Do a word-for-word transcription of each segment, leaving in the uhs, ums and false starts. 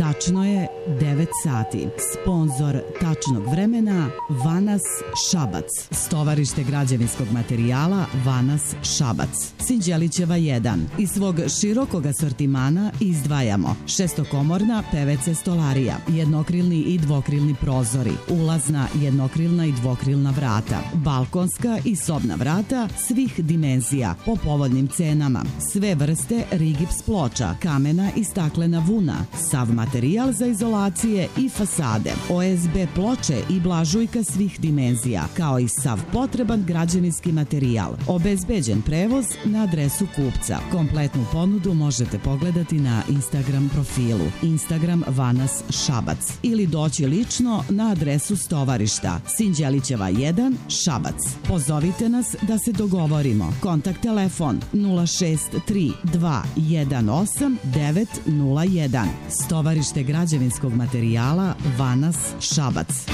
Tačno je devet sati. Sponzor tačnog vremena Vanas Šabac. Stovarište građevinskog materijala Vanas Šabac. Sinđelićeva jedan. Iz svog širokog asortimana izdvajamo šestokomorna P V C stolarija, jednokrilni i dvokrilni prozori, ulazna jednokrilna i dvokrilna vrata, balkonska i sobna vrata svih dimenzija po povoljnim cenama, sve vrste rigips ploča, kamena i staklena vuna, sav materijal za izolacije i fasade, O S B ploče i blažujka svih dimenzija, kao i sav potreban građevinski materijal. Obezbeđen prevoz na adresu kupca. Kompletnu ponudu možete pogledati na Instagram profilu Instagram Vanas Šabac ili doći lično na adresu stovarišta Sinđelićeva jedan Šabac. Pozovite nas da se dogovorimo. Kontakt telefon nula šest tri dva jedan osam devet nula jedan. Stovarište građevinskog materijala Vanas Šabac.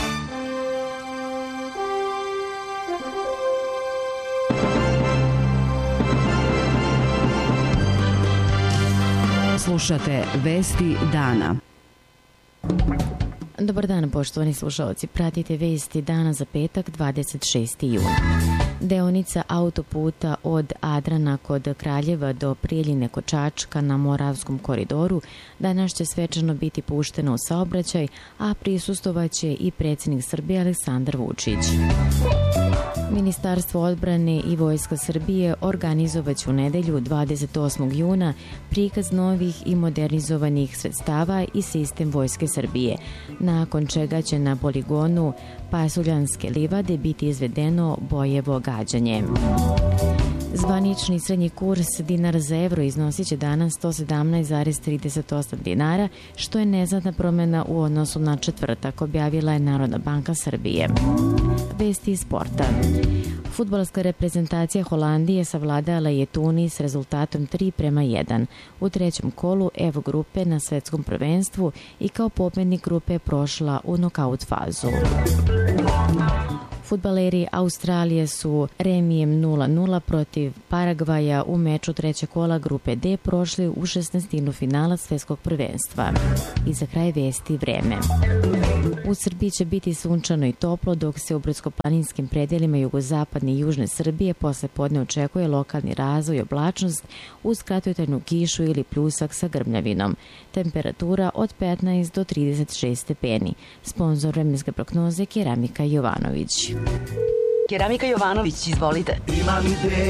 Slušate Vesti dana. Dobar dan, poštovani slušalci. Pratite Vesti dana za petak, dvadeset šesti jun. Deonica autoputa od Adrana kod Kraljeva do Prijeljine kod Čačka na Moravskom koridoru danas će svečano biti puštena u saobraćaj, a prisustvovaće i predsjednik Srbije Aleksandar Vučić. Ministarstvo odbrane i Vojska Srbije organizovaće u nedelju dvadeset osmog juna prikaz novih i modernizovanih sredstava i sistem Vojske Srbije, nakon čega će na poligonu Pasuljanske livade biti izvedeno bojevo gađanje. Zvanični srednji kurs dinar za evro iznosit će danas sto sedamnaest zarez trideset osam dinara, što je neznatna promjena u odnosu na četvrtak, objavila je Narodna banka Srbije. Vesti iz sporta. Fudbalska reprezentacija Holandije savladala je Tunis s rezultatom tri prema jedan u trećem kolu F grupe na svetskom prvenstvu i kao pobednik grupe prošla u nokaut fazu. Fudbaleri Australije su remijem nula nula protiv Paragvaja u meču trećeg kola grupe D prošli u šesnaestinu finala svetskog prvenstva. I za kraj vesti vreme. U Srbiji će biti sunčano i toplo, dok se u brdsko-planinskim predelima jugozapadne i južne Srbije posle podne očekuje lokalni razvoj i oblačnost uz kratkotrajnu kišu ili pljusak sa grmljavinom. Temperatura od petnaest do trideset šest stepeni. Sponzor vremenske prognoze Keramika Jovanović. Keramika Jovanović, izvolite.